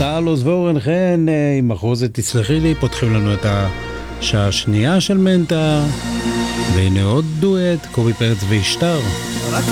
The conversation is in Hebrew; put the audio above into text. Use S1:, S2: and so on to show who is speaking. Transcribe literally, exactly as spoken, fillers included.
S1: קרלוס ואורן חן עם מחרוזת תסלחי לי, פותחים לנו את השעה השנייה של מנטה, והנה עוד דואט, קובי פרץ וישטר.